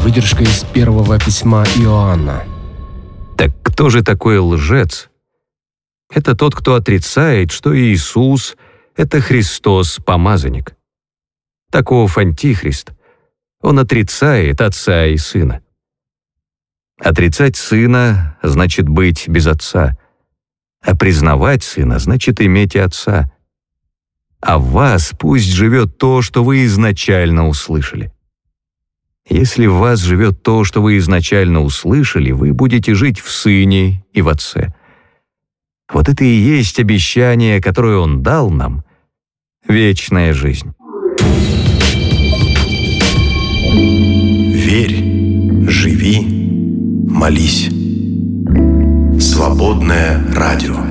Выдержка из первого письма Иоанна. Так кто же такой лжец? Это тот, кто отрицает, что Иисус — это Христос, помазанник. Таков антихрист. Он отрицает Отца и Сына. Отрицать Сына значит быть без Отца, а признавать Сына значит иметь и Отца. А в вас пусть живет то, что вы изначально услышали. Если в вас живет то, что вы изначально услышали, вы будете жить в Сыне и в Отце. Вот это и есть обещание, которое Он дал нам — вечная жизнь. Верь, живи, молись. Свободное радио.